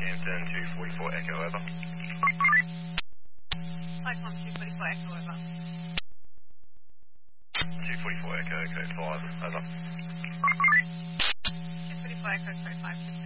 Hampton 244 Echo, over. Cyclone 244 Echo, over. 244 Echo, code 5, over. 244 Echo, code 5.